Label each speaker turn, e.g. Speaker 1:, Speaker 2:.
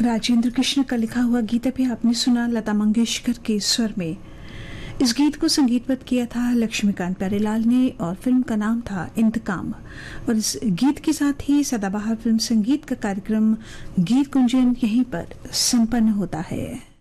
Speaker 1: राजेंद्र कृष्ण का लिखा हुआ गीत अभी आपने सुना लता मंगेशकर के स्वर में। इस गीत को संगीतबद्ध किया था लक्ष्मीकांत प्यारेलाल ने और फिल्म का नाम था इंतकाम। और इस गीत के साथ ही सदाबहार फिल्म संगीत का कार्यक्रम गीत कुंजन यहीं पर संपन्न होता है।